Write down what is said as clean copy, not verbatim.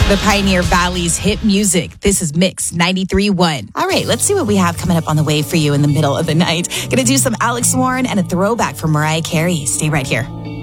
The Pioneer Valley's hit music. This is Mix 93.1. All right, let's see what we have coming up on the way for you in the middle of the night. Gonna do some Alex Warren and a throwback from Mariah Carey. Stay right here.